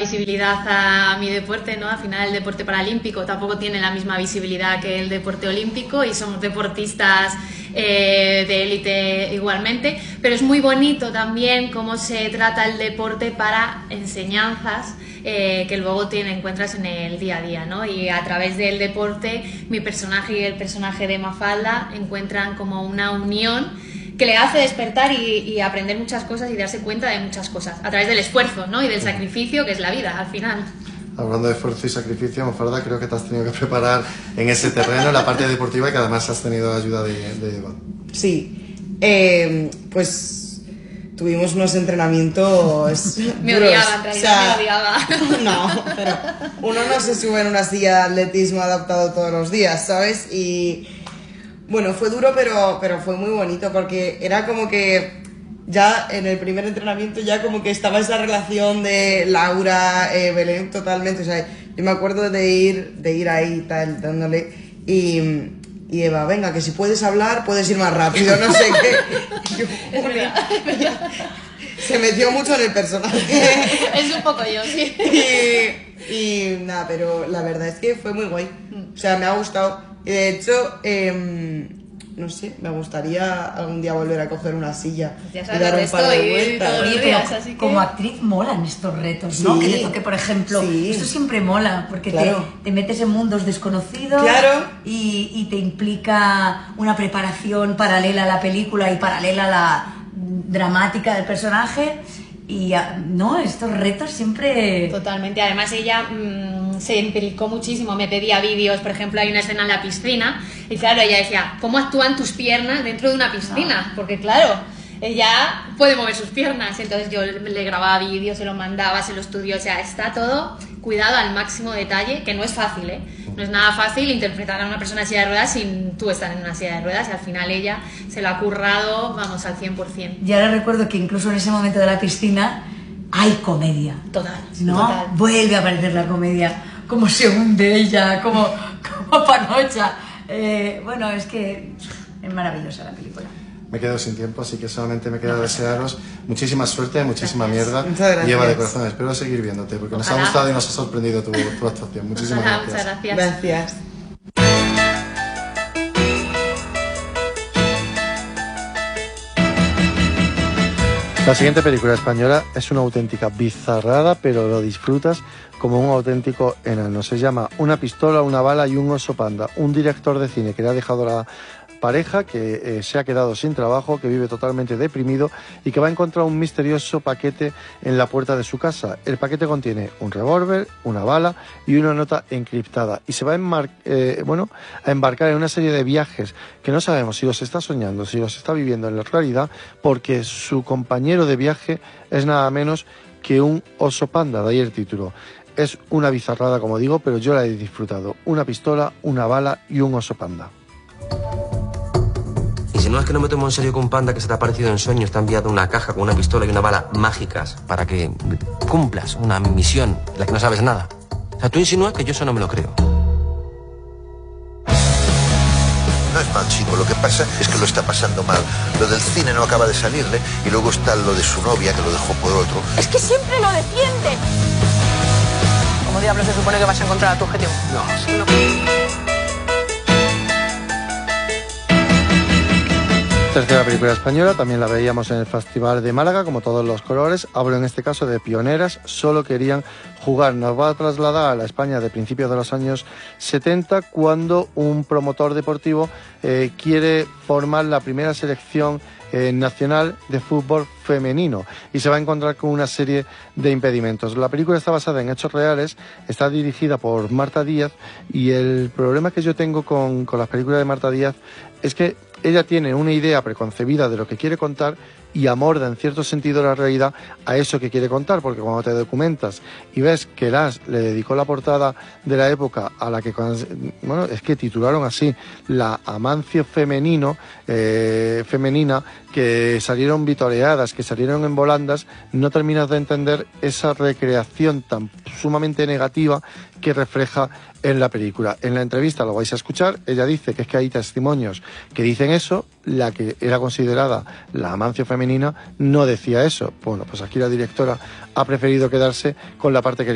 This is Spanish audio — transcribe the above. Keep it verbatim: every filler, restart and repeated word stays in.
visibilidad a mi deporte, ¿no? Al final el deporte paralímpico tampoco tiene la misma visibilidad que el deporte olímpico y somos deportistas eh, de élite igualmente, pero es muy bonito también cómo se trata el deporte para enseñanzas eh, que luego te encuentras en el día a día, ¿no? Y a través del deporte mi personaje y el personaje de Mafalda encuentran como una unión que le hace despertar y, y aprender muchas cosas y darse cuenta de muchas cosas a través del esfuerzo, ¿no? Y del sacrificio, que es la vida al final. Hablando de esfuerzo y sacrificio, Mafalda, creo que te has tenido que preparar en ese terreno, en la parte deportiva, y que además has tenido ayuda de, de Eva. Sí, eh, pues tuvimos unos entrenamientos me duros. odiaba, en realidad, o sea, me odiaba. No, pero uno no se sube en una silla de atletismo adaptado todos los días, ¿sabes? Y bueno, fue duro, pero, pero fue muy bonito, porque era como que ya en el primer entrenamiento ya como que estaba esa relación de Laura, eh, Belén, totalmente. O sea, yo me acuerdo de ir, de ir ahí, tal, dándole, y, y Eva, venga, que si puedes hablar, puedes ir más rápido, no sé qué. Yo, es verdad, es verdad. Se metió mucho en el personaje. Es un poco yo, sí. Y, y nada, pero la verdad es que fue muy guay. O sea, me ha gustado. Y de hecho, eh, no sé, me gustaría algún día volver a coger una silla ya y dar un par de vueltas. Oye, pero así que... como actriz molan estos retos, ¿no? Sí, que te toque, por ejemplo, sí. Esto siempre mola, porque claro. te, te metes en mundos desconocidos, claro. y, y te implica una preparación paralela a la película y paralela a la dramática del personaje. Y no, estos retos siempre... Totalmente, además ella mmm, se implicó muchísimo, me pedía vídeos, por ejemplo hay una escena en la piscina y claro, ella decía, ¿cómo actúan tus piernas dentro de una piscina? Porque claro, ella puede mover sus piernas, entonces yo le grababa vídeos, se los mandaba, se lo estudió, o sea, está todo cuidado al máximo detalle, que no es fácil, ¿eh? No es nada fácil interpretar a una persona en silla de ruedas sin tú estar en una silla de ruedas y al final ella se lo ha currado, vamos, al cien por ciento. Y ahora recuerdo que incluso en ese momento de la piscina hay comedia. Total, ¿no? Total. Vuelve a aparecer la comedia, cómo se hunde ella, como, como panocha. Eh, bueno, es que es maravillosa la película. Me quedo sin tiempo, así que solamente me queda no, desearos muchísima suerte, muchísima gracias. mierda. Muchas gracias. Y Eva, de corazón, espero seguir viéndote, porque Ojalá. nos ha gustado y nos ha sorprendido tu, tu actuación. Muchísimas Ojalá, gracias. Muchas gracias. Gracias. La siguiente película española es una auténtica bizarrada, pero lo disfrutas como un auténtico enano. Se llama Una pistola, una bala y un oso panda. Un director de cine que le ha dejado la pareja, que eh, se ha quedado sin trabajo, que vive totalmente deprimido y que va a encontrar un misterioso paquete en la puerta de su casa. El paquete contiene un revólver, una bala y una nota encriptada y se va a, enmar eh, bueno, a embarcar en una serie de viajes que no sabemos si los está soñando, si los está viviendo en la realidad, porque su compañero de viaje es nada menos que un oso panda, de ahí el título. Es una bizarrada, como digo, pero yo la he disfrutado. Una pistola, una bala y un oso panda. Y si no es que no me tomo en serio que un panda que se te ha aparecido en sueños te ha enviado una caja con una pistola y una bala mágicas para que cumplas una misión de la que no sabes nada. O sea, tú insinúas que yo eso no me lo creo. No es mal chico, lo que pasa es que lo está pasando mal. Lo del cine no acaba de salirle y luego está lo de su novia que lo dejó por otro. Es que siempre lo defiende. ¿Cómo diablos se supone que vas a encontrar a tu objetivo? No, sí. No. Tercera película española, también la veíamos en el Festival de Málaga, como Todos los colores. Hablo en este caso de Pioneras, solo querían jugar. Nos va a trasladar a la España de principios de los años setenta, cuando un promotor deportivo eh, quiere formar la primera selección eh, nacional de fútbol femenino y se va a encontrar con una serie de impedimentos. La película está basada en hechos reales, está dirigida por Marta Díaz y el problema que yo tengo con, con las películas de Marta Díaz es que ella tiene una idea preconcebida de lo que quiere contar y amorda en cierto sentido la realidad a eso que quiere contar, porque cuando te documentas y ves que Las le dedicó la portada de la época a la que, bueno, es que titularon así, la Amancio femenino, eh, femenina, que salieron vitoreadas, que salieron en volandas, no terminas de entender esa recreación tan sumamente negativa que refleja en la película. En la entrevista lo vais a escuchar, ella dice que es que hay testimonios que dicen eso, la que era considerada la Amancio femenina no decía eso. Bueno, pues aquí la directora ha preferido quedarse con la parte que